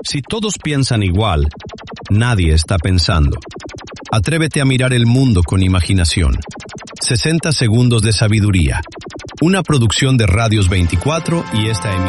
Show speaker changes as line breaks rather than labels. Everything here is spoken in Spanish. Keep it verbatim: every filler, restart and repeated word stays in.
Si todos piensan igual, nadie está pensando. Atrévete a mirar el mundo con imaginación. sesenta segundos de sabiduría. Una producción de Radios veinticuatro y esta emisión.